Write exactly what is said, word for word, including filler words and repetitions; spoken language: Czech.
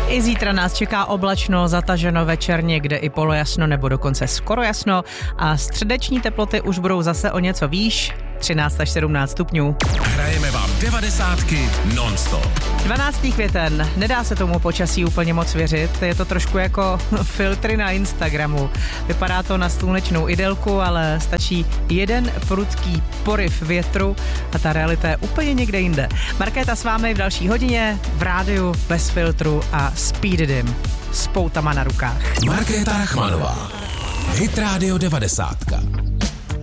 I zítra nás čeká oblačno, zataženo, večer někde i polojasno nebo dokonce skoro jasno a středeční teploty už budou zase o něco výš, třináct až sedmnáct stupňů. Hrajeme vám devadesátky non-stop. dvanáctý květen, nedá se tomu počasí úplně moc věřit, je to trošku jako filtry na Instagramu. Vypadá to na slunečnou idylku, ale stačí jeden prudký poryv větru a ta realita je úplně někde jinde. Markéta s vámi v další hodině, v rádiu, bez filtru a speededim s poutama na rukách. Markéta Rachmanová, Hit Radio devadesátka.